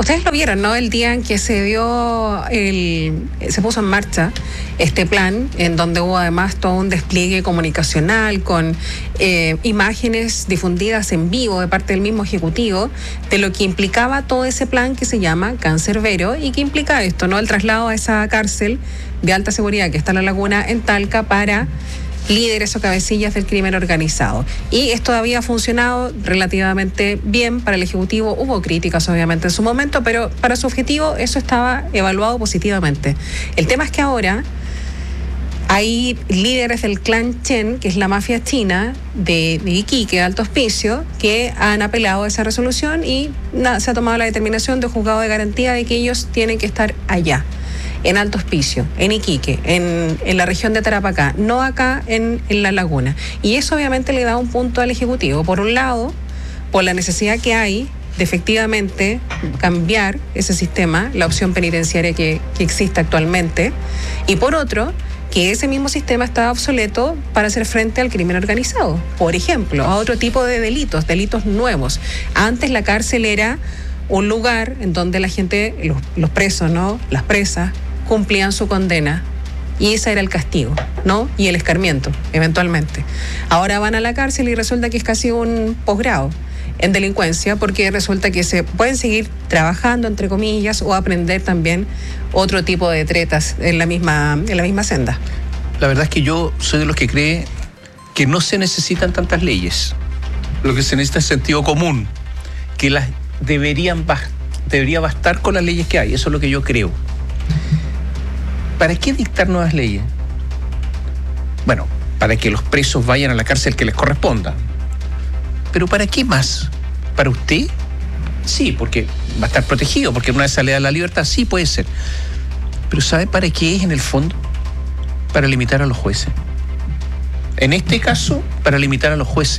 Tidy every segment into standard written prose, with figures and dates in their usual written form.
Ustedes lo vieron, ¿no? El día en que se puso en marcha este plan, en donde hubo además todo un despliegue comunicacional con imágenes difundidas en vivo de parte del mismo Ejecutivo de lo que implicaba todo ese plan que se llama Cancerbero y que implica esto, ¿no? El traslado a esa cárcel de alta seguridad que está en La Laguna, en Talca, para líderes o cabecillas del crimen organizado. Y esto había funcionado relativamente bien para el Ejecutivo. Hubo críticas, obviamente, en su momento, pero para su objetivo eso estaba evaluado positivamente. El tema es que ahora hay líderes del clan Chen, que es la mafia china de Iquique, de alto hospicio, que han apelado a esa resolución y se ha tomado la determinación del juzgado de garantía de que ellos tienen que estar allá, en Alto Hospicio, en Iquique, en la región de Tarapacá, no acá en La Laguna. Y eso obviamente le da un punto al Ejecutivo. Por un lado, por la necesidad que hay de efectivamente cambiar ese sistema, la opción penitenciaria que existe actualmente, y por otro, que ese mismo sistema está obsoleto para hacer frente al crimen organizado. Por ejemplo, a otro tipo de delitos nuevos. Antes la cárcel era un lugar en donde la gente, los presos, ¿no? Las presas, cumplían su condena y ese era el castigo, ¿no? Y el escarmiento, eventualmente. Ahora van a la cárcel y resulta que es casi un posgrado en delincuencia, porque resulta que se pueden seguir trabajando, entre comillas, o aprender también otro tipo de tretas en la misma senda. La verdad es que yo soy de los que cree que no se necesitan tantas leyes. Lo que se necesita es sentido común, que las debería bastar con las leyes que hay. Eso es lo que yo creo. ¿Para qué dictar nuevas leyes? Bueno, para que los presos vayan a la cárcel que les corresponda. ¿Pero para qué más? ¿Para usted? Sí, porque va a estar protegido, porque una vez sale a la libertad, sí puede ser. Pero ¿sabe para qué es en el fondo? Para limitar a los jueces. En este caso, para limitar a los jueces.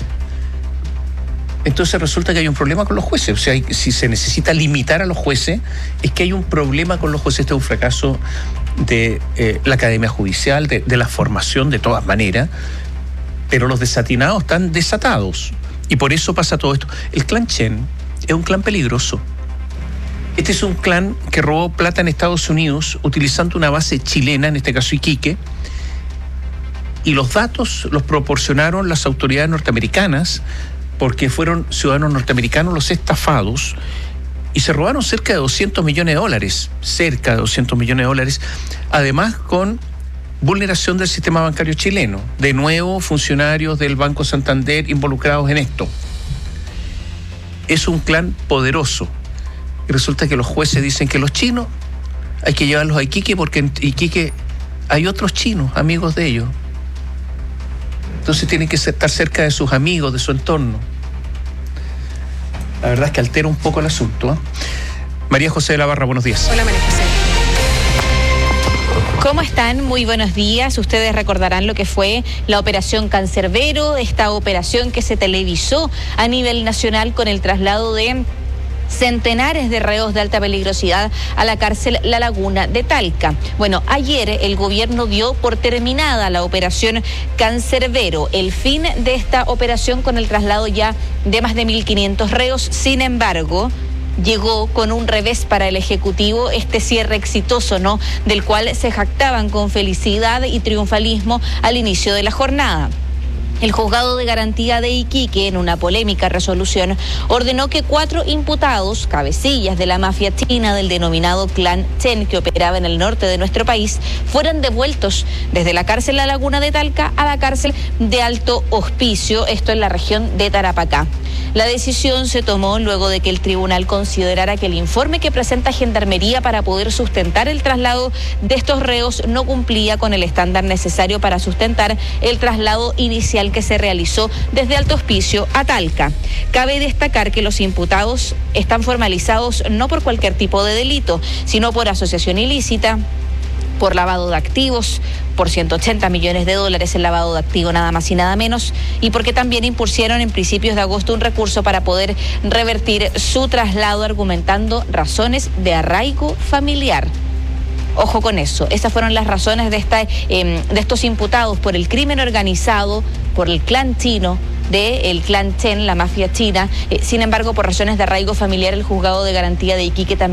Entonces resulta que hay un problema con los jueces. O sea, si se necesita limitar a los jueces, es que hay un problema con los jueces. Este es un fracaso de la Academia Judicial, de la formación de todas maneras, pero los desatinados están desatados. Y por eso pasa todo esto. El clan Chen es un clan peligroso. Este es un clan que robó plata en Estados Unidos utilizando una base chilena, en este caso Iquique, y los datos los proporcionaron las autoridades norteamericanas, porque fueron ciudadanos norteamericanos los estafados y se robaron cerca de $200 millones, además con vulneración del sistema bancario chileno. De nuevo, funcionarios del Banco Santander involucrados en esto. Es un clan poderoso. Y resulta que los jueces dicen que los chinos hay que llevarlos a Iquique porque en Iquique hay otros chinos, amigos de ellos. Entonces tienen que estar cerca de sus amigos, de su entorno. La verdad es que altera un poco el asunto, ¿eh? María José de la Barra, buenos días. Hola, María José. ¿Cómo están? Muy buenos días. Ustedes recordarán lo que fue la Operación Cancerbero, esta operación que se televisó a nivel nacional con el traslado de centenares de reos de alta peligrosidad a la cárcel La Laguna de Talca. Bueno, ayer el gobierno dio por terminada la operación Cancerbero, el fin de esta operación con el traslado ya de más de 1.500 reos. Sin embargo, llegó con un revés para el Ejecutivo este cierre exitoso, ¿no?, del cual se jactaban con felicidad y triunfalismo al inicio de la jornada. El juzgado de garantía de Iquique, en una polémica resolución, ordenó que 4 imputados, cabecillas de la mafia china del denominado clan Chen, que operaba en el norte de nuestro país, fueran devueltos desde la cárcel La Laguna de Talca a la cárcel de Alto Hospicio, esto en la región de Tarapacá. La decisión se tomó luego de que el tribunal considerara que el informe que presenta Gendarmería para poder sustentar el traslado de estos reos no cumplía con el estándar necesario para sustentar el traslado inicial que se realizó desde Alto Hospicio a Talca. Cabe destacar que los imputados están formalizados no por cualquier tipo de delito, sino por asociación ilícita, por lavado de activos, por $180 millones en lavado de activos, nada más y nada menos, y porque también impusieron en principios de agosto un recurso para poder revertir su traslado argumentando razones de arraigo familiar. Ojo con eso, esas fueron las razones de estos imputados por el crimen organizado, por el clan chino, del clan Chen, la mafia china. Sin embargo, por razones de arraigo familiar, el juzgado de garantía de Iquique también